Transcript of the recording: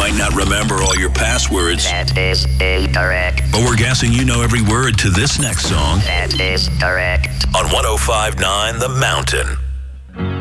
might not remember all your passwords. That is incorrect. But we're guessing you know every word to this next song. That is correct. On 105.9 The Mountain.